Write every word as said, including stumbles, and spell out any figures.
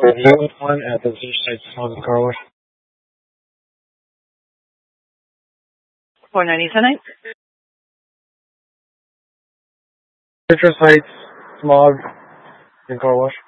Unit one at the Seaside Salon Car Wash. four ninety tonight. Citrus Heights Smog and Car Wash.